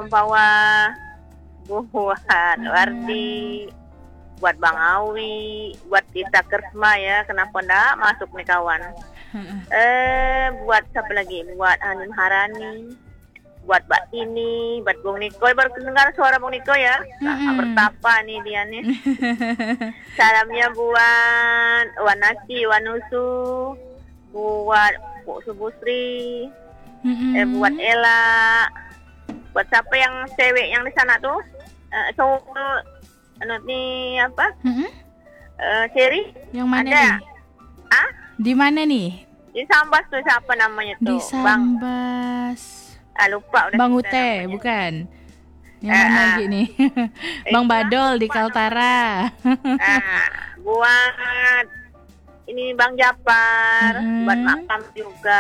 Ampawa, buat Wardi, buat Bang Awi, buat Tita Kersma ya, kenapa enggak masuk nih kawan. Buat siapa lagi? Buat Hanim Harani, buat Mbak Tini, buat Bung Nikoy. Baru dengar suara Bung Nikoy ya. Bertapa nih dia nih. Salamnya buat Wanaki, Wanusu, buat Bu Subusri, buat Ella, buat siapa yang cewek yang di sana tuh, cowok nih apa? Cherry? Yang mana ada? nih? Ah? Di mana nih? Di Sambas tuh siapa namanya tuh? Di Sambas. Lupa udah. Bang Ute, bukan? Yang mana lagi nih? Bang Badol di Kaltara. Buat ini Bang Japar, buat Makam juga.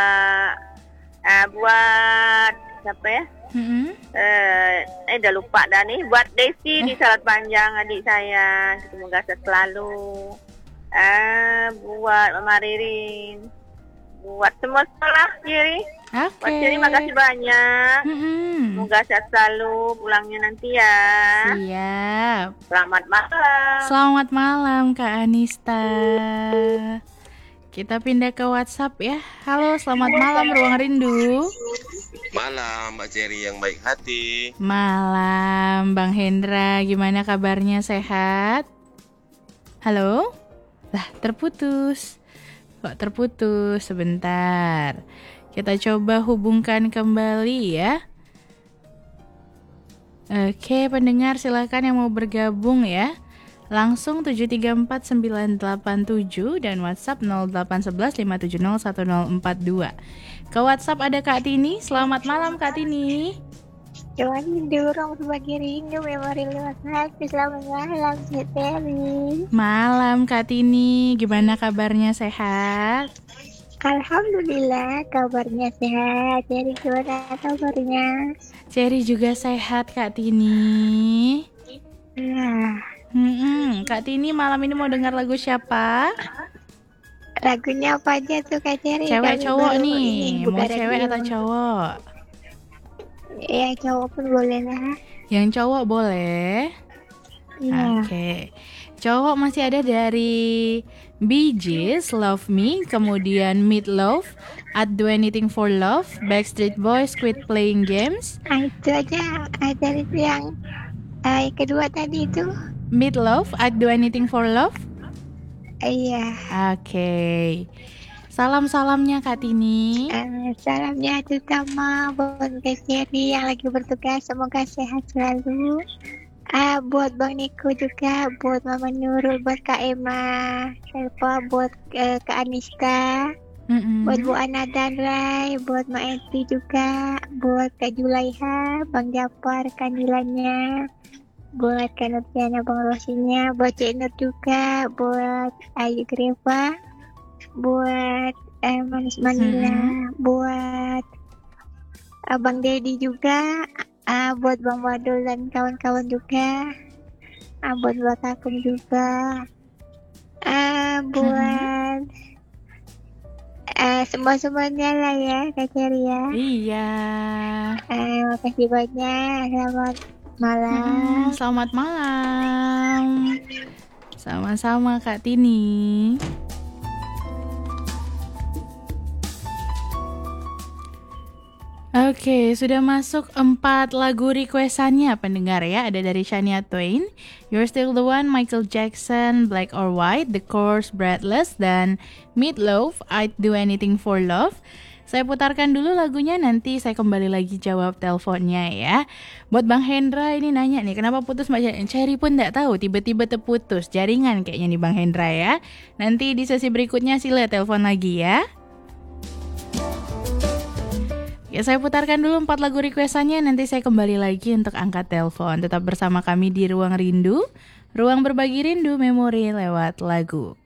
Buat siapa ya? Udah lupa dah nih. Buat Desi di Salat Panjang, adik saya. Semoga sehat selalu. Buat Mama Ririn. Buat semua sekolah, Ciri. Buat Ciri makasih banyak. Semoga sehat selalu pulangnya nanti ya. Siap. Selamat malam. Selamat malam Kak Anista. Kita pindah ke WhatsApp ya. Halo, selamat malam Ruang Rindu. Malam Mbak Cherry yang baik hati. Malam Bang Hendra, gimana kabarnya, sehat? Halo? Lah, terputus. Kok terputus? Sebentar. Kita coba hubungkan kembali ya. Oke, pendengar silakan yang mau bergabung ya. Langsung 7349887 dan WhatsApp 08115701042. Ke WhatsApp ada Kak Tini. Selamat malam Kak Tini. Jangan dorong sebagai rindu memori lewat hati. Selamat malam Cherry. Malam Kak Tini, gimana kabarnya, sehat? Alhamdulillah kabarnya sehat. Cherry gimana kabarnya? Cherry juga sehat Kak Tini. Kak Tini malam ini mau dengar lagu siapa? Lagunya apa aja tuh Kak Cherry? Cewek cowok nih, mau cewek atau cowok? Ya cowok pun boleh lah. Yang cowok boleh? Iya. Oke. Cowok masih ada dari Bee Gees, Love Me, kemudian Meat Loaf, I'd Do Anything for Love, Backstreet Boys, Quit Playing Games. Itu aja, ada itu yang kedua tadi itu. Meat Loaf, I'd Do Anything for Love. Iya. Oke. Salam-salamnya Kak Tini. Salamnya terutama buat Kak Cherry yang lagi bertugas, semoga sehat selalu. Buat Bang Niko juga, buat Mama Nurul, buat Kak Emma, buat Kak Aniska, buat Bu Ana dan Rai, buat Ma Enti juga, buat Kak Julaiha, Bang Japar, Kandilannya, buat Kak Nurtiana, Bang Rosinya, buat Cik Nur juga, buat Ayu Greva, buat Manis Manila, buat Abang Dedi juga, buat Bang Wadul dan kawan-kawan juga, buat Akum juga, buat semua-semuanya lah ya Kak Cherry ya. Iya. Makasih banyak. Selamat malam. Selamat malam. Sama-sama Kak Tini. Oke, sudah masuk 4 lagu requestannya pendengar ya. Ada dari Shania Twain, You're Still the One, Michael Jackson, Black or White, The Course, Breathless, dan Meat Loaf, I'd Do Anything for Love. Saya putarkan dulu lagunya, nanti saya kembali lagi jawab teleponnya ya. Buat Bang Hendra ini nanya nih, kenapa putus Mbak Cherry pun tidak tahu, tiba-tiba terputus jaringan kayaknya nih Bang Hendra ya. Nanti di sesi berikutnya sila telepon lagi ya. Ya, saya putarkan dulu 4 lagu requestannya, nanti saya kembali lagi untuk angkat telepon. Tetap bersama kami di Ruang Rindu, ruang berbagi rindu memori lewat lagu.